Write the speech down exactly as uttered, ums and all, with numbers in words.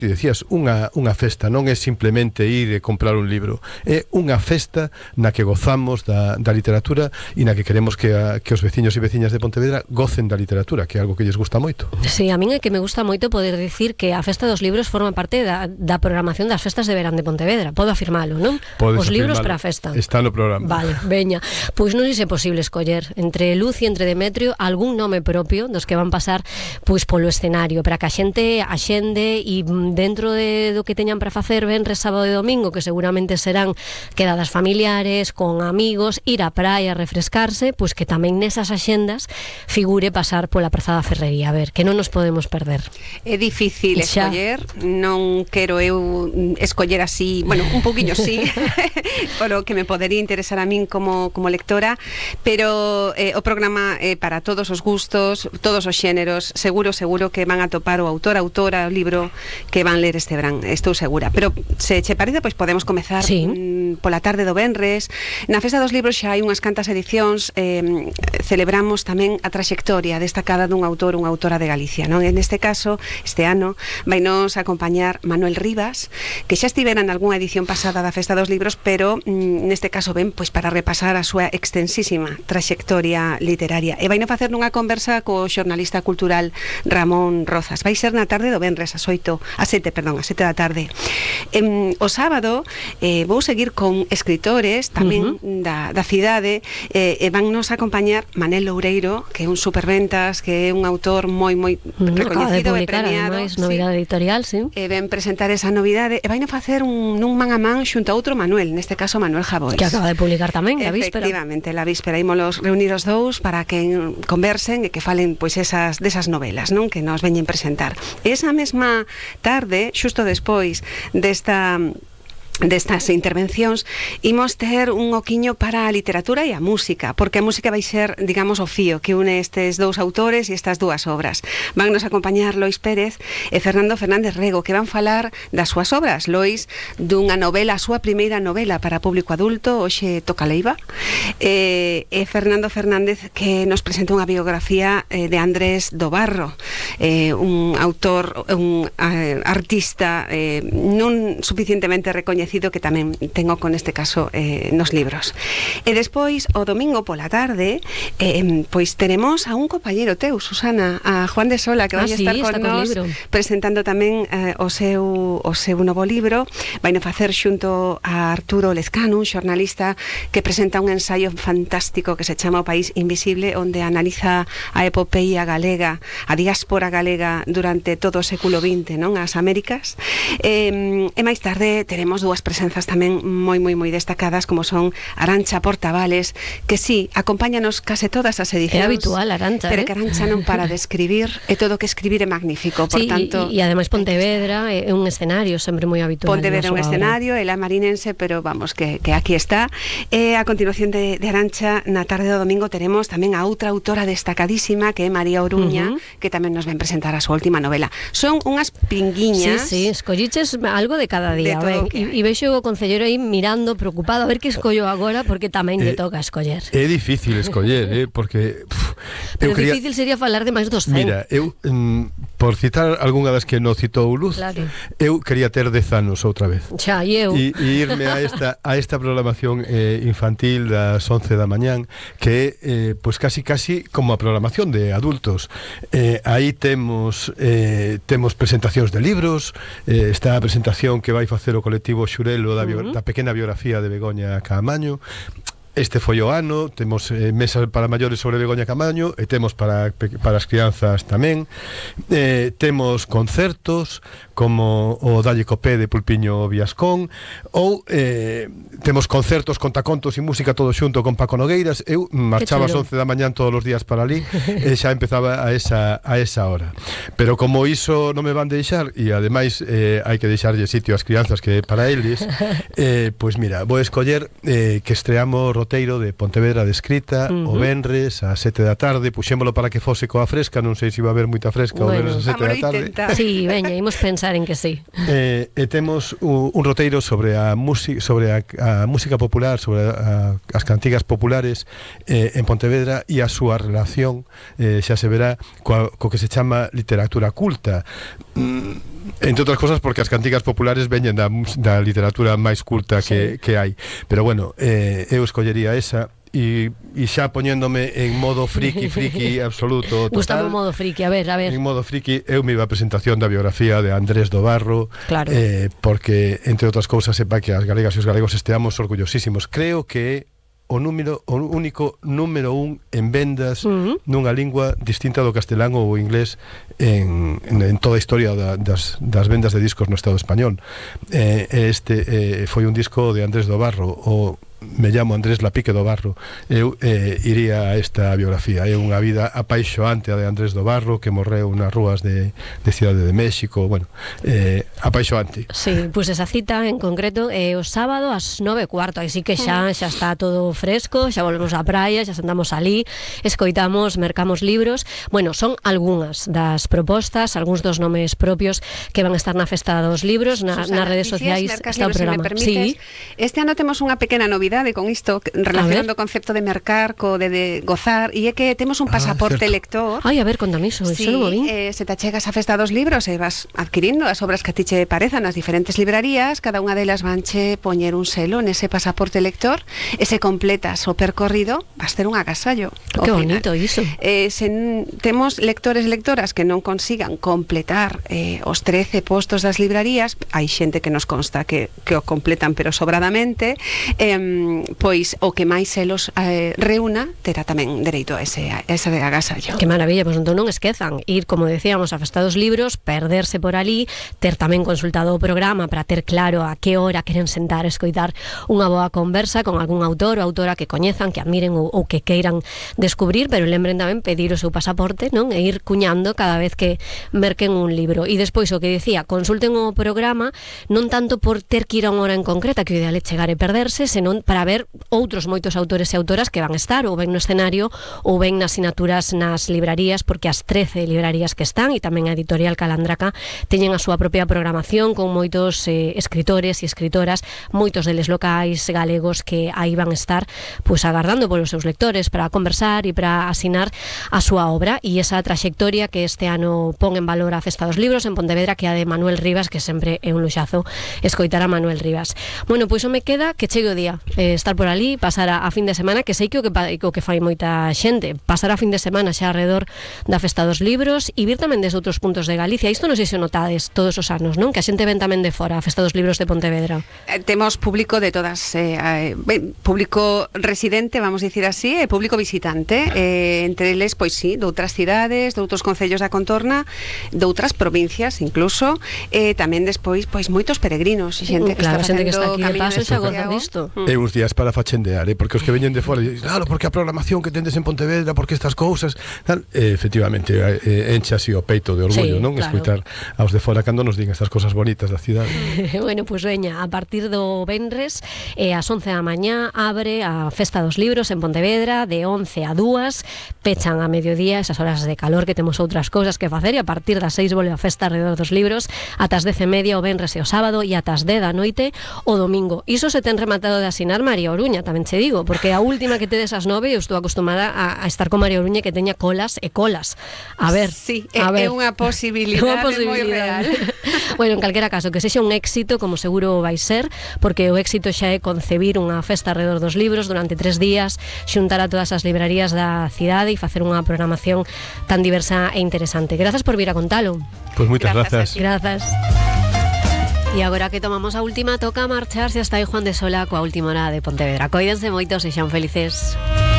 ti decías, unha, unha festa, non é simplemente ir e comprar un libro, é unha festa na que gozamos da, da literatura e na que queremos que, a, que os veciños e veciñas de Pontevedra gocen da literatura, que é algo que lles gusta moito. Sí, a min é que me gusta moito poder dicir que a Festa dos Libros forma parte da, da programación das festas de verán de Pontevedra, podo afirmalo, non? Podes os libros afirmalo. para a festa. Está no programa. Vale, veña, pois non sei se é posible escoller entre Luz e entre Demetrio algún nome propio dos que van pasar pois polo escenario, para que a xente axende e dentro de, do que teñan para facer venres, sábado e domingo, que seguramente serán quedadas familiares, con amigos, ir á praia, refrescarse, pois que tamén nesas axendas figure pasar pola Praza da Ferrería, a ver, que non nos podemos perder. É difícil escoller, xa. Non quero eu escoller así, bueno, un pouquiño sí, polo que me podería interesar a min como, como lectora, pero eh, o programa é eh, para todos os gustos, todos os xéneros, seguro, seguro que van a topar o autor, autora, o libro que van ler este verán, estou segura. Pero se che parece, pois podemos comezar sí. mm, pola tarde do venres. Na Festa dos Libros xa hai unhas cantas edicións, eh, celebramos tamén a traxectoria destacada dun autor, unha autora de Galicia, non? En este caso, este ano, vai nos acompañar Manuel Rivas, que xa estivera en algunha edición pasada da Festa dos Libros, pero mm, neste caso ven pois para repasar a súa extensísima traxectoria literaria. E vai nos facer nunha conversa co xornalista cultural Ramón Rozas. Vai ser na tarde do venres, ás oito, ás sete, perdón, ás sete da tarde. Eh, o sábado eh, vou seguir con escritores tamén uh-huh. da, da cidade, eh, e van nos acompañar Manel Loureiro, que é un superventas, que é un autor moi moi uh-huh. recoñecido e premiado, premiado, ademais, novidade sí. editorial, sí. E ven presentar esa novidade e vai nos facer un, un man a man xunto a outro Manuel, neste caso Manuel Javois, que acaba de publicar tamén la víspera. Efectivamente, la víspera ímolos reunir os dous para que conversen e que falen pois esas desas novelas, non, que nos veñen presentar. E esa mesma tarde, xusto despois desta destas intervencións, imos ter un oquiño para a literatura e a música, porque a música vai ser, digamos, o fío que une estes dous autores e estas dúas obras. Van nos acompañar Lois Pérez e Fernando Fernández Rego, que van falar das súas obras. Lois, dunha novela, a súa primeira novela para público adulto, Hoxe toca leiva, e, e Fernando Fernández, que nos presenta unha biografía eh, de Andrés do Barro, eh, un autor, un eh, artista eh, non suficientemente recoñecido, que tamén tengo con este caso eh, nos libros. E despois, o domingo pola tarde, eh, pois teremos a un compañeiro teu, Susana, a Juan de Sola, que vai ah, estar sí, con nos presentando tamén eh, o seu o seu novo libro. Vai nos facer xunto a Arturo Lezcano, un xornalista que presenta un ensaio fantástico que se chama O País Invisible, onde analiza a epopeia galega, a diáspora galega durante todo o século vinte, non? As Américas. E, e máis tarde teremos dúas presenzas tamén moi, moi, moi destacadas, como son Arantxa Portavales, que sí, acompáñanos case todas as edicións. É habitual, Arantxa, pero eh? que Arantxa non para de escribir, e todo que escribir é magnífico, por sí, tanto... E ademais Pontevedra é un escenario sempre moi habitual. Pontevedra é un escenario, ela marinense, pero vamos, que, que aquí está. E a continuación de, de Arantxa, na tarde do domingo teremos tamén a outra autora destacadísima, que é María Oruña, uh-huh. que tamén nos ven presentar a súa última novela. Son unhas pinguiñas... Sí, sí, escolliches algo de cada día, ben, e, e vexo o concellero aí mirando preocupado a ver que escollo agora, porque tamén lle toca escoller. É difícil escoller, eh, porque pff, pero quería... difícil sería falar de máis dos cen. Mira, eu mm, por citar algunha das que non citou Luz, claro. Eu quería ter dez anos outra vez. Xa, e eu. E, e irme a esta a esta programación eh, infantil das once da mañán, que é eh, pois casi casi como a programación de adultos. Eh, aí temos eh, temos presentacións de libros, eh, está a presentación que vai facer o colectivo Xurelo da, bio, uh-huh. da pequena biografía de Begoña Caamaño. Este foi o ano, temos eh, mesas para maiores sobre Begoña Caamaño e temos para, para as crianzas tamén. Eh, temos concertos como o Dalle Copé de Pulpiño Viascón, ou eh, temos concertos, contacontos e música todo xunto con Paco Nogueiras. Eu marchaba ás once da mañán todos os días para ali e xa empezaba a esa, a esa hora. Pero como iso non me van deixar, e ademais eh, hai que deixarlle sitio ás crianzas que é para eles, eh, pois mira, vou escoller eh, que estreamos roteiro de Pontevedra de escrita, uh-huh. o venres a sete da tarde, puxémolo para que fose coa fresca, non sei se iba a haber moita fresca bueno, o venres a sete da tarde. Sí, veña, imos pensar en que sí. Eh, e temos un, un roteiro sobre a música, sobre a, a música popular, sobre a, as cantigas populares eh, en Pontevedra e a súa relación, eh, xa se verá, coa, co que se chama literatura culta. Mm, entre outras cosas porque as cantigas populares veñen da, da literatura máis culta que, sí. que hai. Pero bueno, eh, eu escollería esa. E, e xa poñéndome en modo friki, friki absoluto total. Gustavo modo friki, a ver, a ver. En modo friki, eu me iba a presentación da biografía de Andrés do Barro, claro. eh, porque, entre outras cousas, sepa que as galegas e os galegos esteamos orgullosísimos. Creo que o número o único número un en vendas uh-huh. nunha lingua distinta do castelán ou o inglés en, en, en toda a historia da, das, das vendas de discos no Estado español. Eh, este eh, foi un disco de Andrés do Barro, o me llamo Andrés Lapique do Barro. Eu eh, iría a esta biografía. É unha vida apaixoante a de Andrés do Barro, que morreu nas rúas de, de Cidade de México. Bueno, eh, apaixoante. Sí, pois pues esa cita en concreto é o sábado ás nove e cuarto. Así que xa xa está todo fresco, xa volvemos á praia, xa sentamos ali, escoitamos, mercamos libros. Bueno, son algunhas das propostas, algúns dos nomes propios que van a estar na Festa dos Libros, na, nas redes sociais está o programa. Si sí. Este ano temos unha pequena novidade con isto, relacionando o concepto de mercar co de, de gozar, e é que temos un pasaporte ah, lector. Ai, a ver, contame iso, sí, iso non o vi. Eh, se te achegas a Festa dos Libros e vas adquirindo as obras que a ti che parezan nas diferentes librarías, cada unha delas vanche poñer un selo nese pasaporte lector, e se completas o percorrido, vas ter un agasallo. Que bonito iso. Eh, se temos lectores e lectoras que non consigan completar eh, os trece postos das librarías, hai xente que nos consta que, que o completan pero sobradamente, eh, pois o que máis selos eh, reúna terá tamén dereito a ese, a ese agasallo. Que maravilla, pois entón non esquezan ir, como decíamos, a Festa dos Libros, perderse por ali, ter tamén consultado o programa para ter claro a que hora queren sentar e escoitar unha boa conversa con algún autor ou autora que coñezan, que admiren ou, ou que queiran descubrir, pero lembren tamén pedir o seu pasaporte, non? E ir cuñando cada vez que merquen un libro. E despois o que decía, consulten o programa non tanto por ter que ir a unha hora en concreta, que o ideal é chegar e perderse, senón para ver outros moitos autores e autoras que van estar ou ben no escenario ou ben nas sinaturas nas librarías, porque as trece librarías que están e tamén a editorial Calandraca teñen a súa propia programación con moitos eh, escritores e escritoras, moitos deles locais galegos que aí van estar pois agardando polos seus lectores para conversar e para asinar a súa obra, e esa traxectoria que este ano pon en valor a Festa dos Libros en Pontevedra, que é a de Manuel Rivas, que sempre é un luxazo escoitar a Manuel Rivas. Bueno, pois o me queda que chegue o día, eh, estar por ali, pasar a, a fin de semana, que sei que o que, que o que fai moita xente, pasar a fin de semana xa alrededor da Festa dos Libros e vir tamén desde outros puntos de Galicia. Isto non sei se notades todos os anos, non? Que a xente ven tamén de fora a Festa dos Libros de Pontevedra. Eh, temos público de todas, eh, eh, público residente, vamos dicir así, e público visitante, eh, entre eles, pois sí, de outras cidades, de outros concellos da contorna, de outras provincias incluso, e eh, tamén despois, pois moitos peregrinos, xente que claro, está xente que está facendo aquí de paso xa goza Santiago. disto. É uns días para fachendear, eh? Porque os que veñen de fora dicen, claro, porque a programación que tendes en Pontevedra, porque estas cousas tal. Eh, efectivamente, eh, enche así o peito de orgullo, sí, non? Claro. Escoitar aos de fora cando nos digan estas cousas bonitas da cidade. Bueno, pois pues veña, a partir do venres eh, ás once da mañá abre a Festa dos Libros en Pontevedra, de once a dúas, pechan a mediodía, esas horas de calor que temos outras cousas que facer, e a partir das seis volve a festa alrededor dos libros, ata as dez e media o venres e o sábado, e ata as dez da noite o domingo. Iso se ten rematado de asinar María Oruña, tamén che digo, porque a última que tedes as nove, eu estou acostumada a, a estar con María Oruña, que teña colas e colas. A ver, sí, a é, ver. é unha posibilidade, moi real. Bueno, en calquera caso, que sexa un éxito, como seguro vai ser, porque o éxito xa é concebir unha festa alrededor dos libros durante tres días, xuntar a todas as librarías da cidade e facer unha programación tan diversa e interesante. Grazas por vir a contalo. Pois pues moitas grazas. Grazas. E agora que tomamos a última, toca marcharse hasta aí Juan de Sola coa última hora de Pontevedra. Coídense moito, sexan felices.